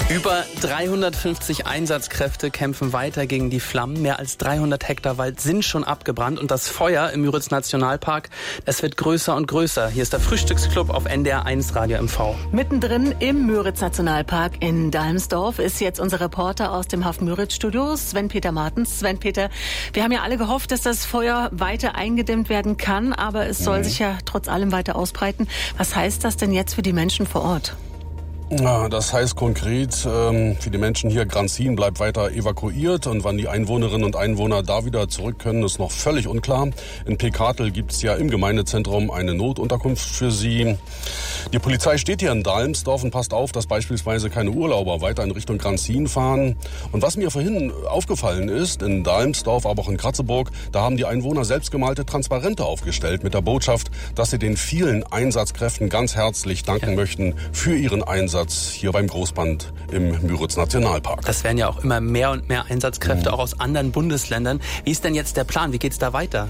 Über 350 Einsatzkräfte kämpfen weiter gegen die Flammen. Mehr als 300 Hektar Wald sind schon abgebrannt. Und das Feuer im Müritz-Nationalpark, es wird größer und größer. Hier ist der Frühstücksclub auf NDR 1 Radio MV. Mittendrin im Müritz-Nationalpark in Dalmsdorf ist jetzt unser Reporter aus dem Hafen-Müritz-Studio, Sven-Peter Martens. Sven-Peter, wir haben ja alle gehofft, dass das Feuer weiter eingedämmt werden kann, aber es soll sich ja trotz allem weiter ausbreiten. Was heißt das denn jetzt für die Menschen vor Ort? Ja, das heißt konkret, für die Menschen hier, Granzin bleibt weiter evakuiert, und wann die Einwohnerinnen und Einwohner da wieder zurück können, ist noch völlig unklar. In Pekatel gibt's ja im Gemeindezentrum eine Notunterkunft für sie. Die Polizei steht hier in Dalmsdorf und passt auf, dass beispielsweise keine Urlauber weiter in Richtung Granzin fahren. Und was mir vorhin aufgefallen ist, in Dalmsdorf, aber auch in Kratzeburg, da haben die Einwohner selbstgemalte Transparente aufgestellt mit der Botschaft, dass sie den vielen Einsatzkräften ganz herzlich danken möchten für ihren Einsatz hier beim Großbrand im Müritz-Nationalpark. Das werden ja auch immer mehr und mehr Einsatzkräfte, auch aus anderen Bundesländern. Wie ist denn jetzt der Plan? Wie geht's da weiter?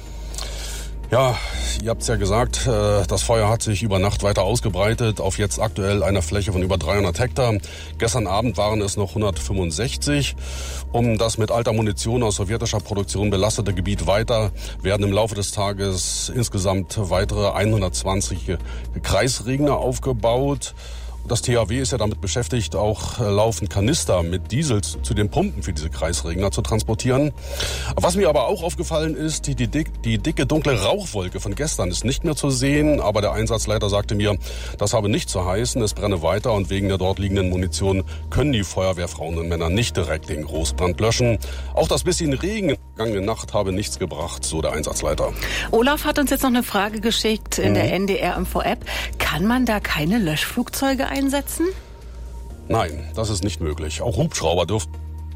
Ja, ihr habt's ja gesagt, das Feuer hat sich über Nacht weiter ausgebreitet auf jetzt aktuell einer Fläche von über 300 Hektar. Gestern Abend waren es noch 165. Um das mit alter Munition aus sowjetischer Produktion belastete Gebiet weiter werden im Laufe des Tages insgesamt weitere 120 Kreisregner aufgebaut. Das THW ist ja damit beschäftigt, auch laufend Kanister mit Diesel zu den Pumpen für diese Kreisregner zu transportieren. Was mir aber auch aufgefallen ist, die dicke, dunkle Rauchwolke von gestern ist nicht mehr zu sehen. Aber der Einsatzleiter sagte mir, das habe nicht zu heißen, es brenne weiter, und wegen der dort liegenden Munition können die Feuerwehrfrauen und Männer nicht direkt den Großbrand löschen. Auch das bisschen Regen in der vergangenen Nacht habe nichts gebracht, so der Einsatzleiter. Olaf hat uns jetzt noch eine Frage geschickt in der NDR-MV-App. Kann man da keine Löschflugzeuge einsetzen? Nein, das ist nicht möglich. Auch Hubschrauber dürfen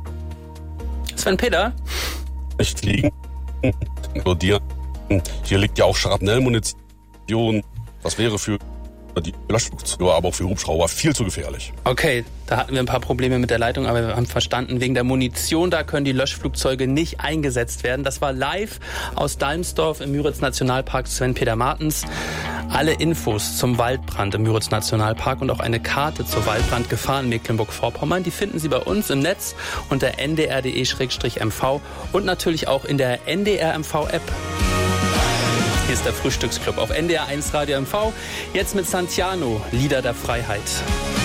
Sven-Peter? nicht fliegen. Hier liegt ja auch Schrapnellmunition. Das wäre für die Löschflugzeuge, aber auch für Hubschrauber viel zu gefährlich. Okay, da hatten wir ein paar Probleme mit der Leitung, aber wir haben verstanden, wegen der Munition, da können die Löschflugzeuge nicht eingesetzt werden. Das war live aus Dalmsdorf im Müritz-Nationalpark, Sven-Peter Martens. Alle Infos zum Waldbrand im Müritz-Nationalpark und auch eine Karte zur Waldbrandgefahr in Mecklenburg-Vorpommern, die finden Sie bei uns im Netz unter ndr.de/mv und natürlich auch in der NDR-MV-App. Hier ist der Frühstücksclub auf NDR 1 Radio MV. Jetzt mit Santiano, Lieder der Freiheit.